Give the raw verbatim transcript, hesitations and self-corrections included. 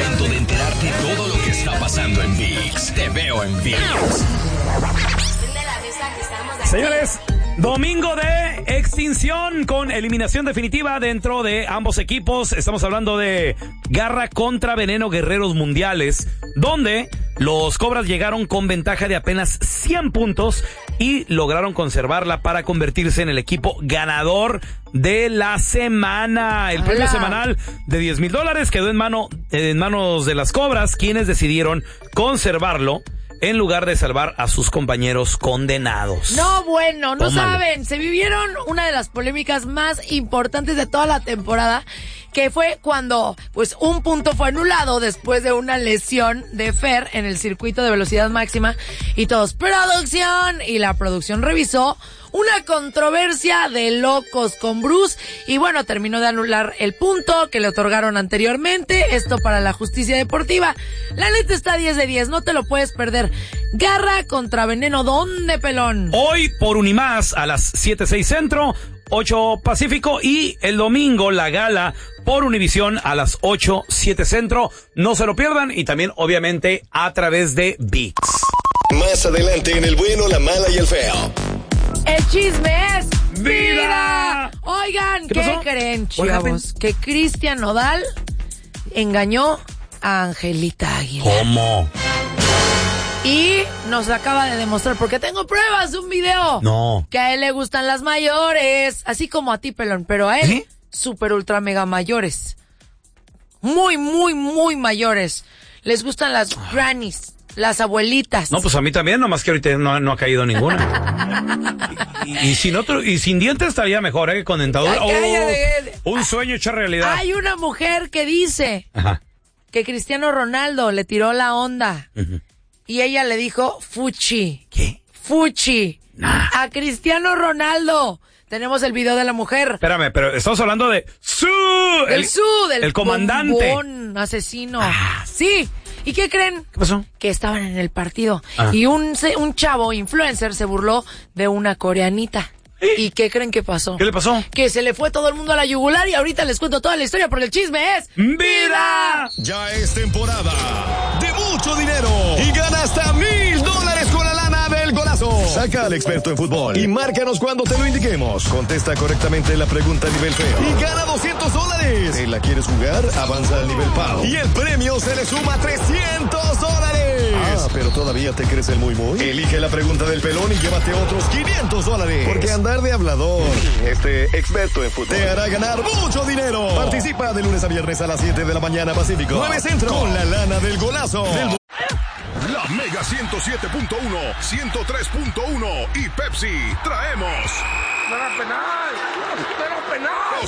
momento de enterarte todo lo que está pasando en V I X. Te veo en V I X. Señores, domingo de extinción con eliminación definitiva dentro de ambos equipos. Estamos hablando de Garra contra Veneno Guerreros Mundiales, donde los Cobras llegaron con ventaja de apenas cien puntos y lograron conservarla para convertirse en el equipo ganador de la semana. El premio semanal de diez mil dólares quedó en, mano, en manos de las Cobras, quienes decidieron conservarlo en lugar de salvar a sus compañeros condenados. No, bueno, no Tómalo. saben. Se vivieron una de las polémicas más importantes de toda la temporada, que fue cuando pues un punto fue anulado después de una lesión de Fer en el circuito de velocidad máxima y todos, producción, y la producción revisó una controversia de locos con Bruce y bueno, terminó de anular el punto que le otorgaron anteriormente, esto para la justicia deportiva. La neta está diez de diez, no te lo puedes perder. Garra contra Veneno, ¿dónde, pelón? Hoy por Unimás a las siete seis Centro, ocho Pacífico, y el domingo la gala por Univisión a las ocho siete Centro. No se lo pierdan, y también obviamente a través de V I X. Más adelante en El Bueno, la Mala y el Feo. El chisme es ¡Vida! vida. Oigan, ¿Qué ¿qué, pasó? creen, What chavos? Que Cristian Nodal engañó a Angelita Aguilar. ¿Cómo? Y nos acaba de demostrar, porque tengo pruebas de un video. No. Que a él le gustan las mayores, así como a ti, pelón, pero a él, ¿Eh? super ultra mega mayores. Muy, muy, muy mayores. Les gustan las grannies, las abuelitas. No, pues a mí también, nomás que ahorita no, no ha caído ninguna. y, y, sin otro, y sin dientes estaría mejor, ¿eh? Con dentadura. Ay, cállate. Oh, un sueño hecho realidad. Hay una mujer que dice Ajá. que Cristiano Ronaldo le tiró la onda. Uh-huh. Y ella le dijo Fuchi. ¿Qué? Fuchi. Nah. A Cristiano Ronaldo. Tenemos el video de la mujer. Espérame, pero estamos hablando de Su. El, Su, del el comandante. bombón asesino. Ah. Sí. ¿Y qué creen? ¿Qué pasó? Que estaban en el partido. Ah. Y un, se- un chavo influencer se burló de una coreanita. ¿Eh? ¿Y qué creen que pasó? ¿Qué le pasó? Que se le fue todo el mundo a la yugular y ahorita les cuento toda la historia porque el chisme es ¡Vida! Ya es temporada de mucho dinero y gana hasta mil dólares con la lana del golazo. Saca al experto en fútbol y márcanos cuando te lo indiquemos. Contesta correctamente la pregunta a nivel feo y gana doscientos dólares. ¿Te la quieres jugar? Avanza al nivel pao y el premio se le suma trescientos dólares. Ah, pero todavía te crees el muy muy. Elige la pregunta del pelón y llévate otros quinientos dólares. Porque andar de hablador, este experto en fútbol, te hará ganar mucho dinero. Participa de lunes a viernes a las siete de la mañana Pacífico, nueve Centro, con la lana del golazo. Del... La Mega ciento siete punto uno, ciento tres punto uno y Pepsi traemos. ¡No era penal! ¡No era penal!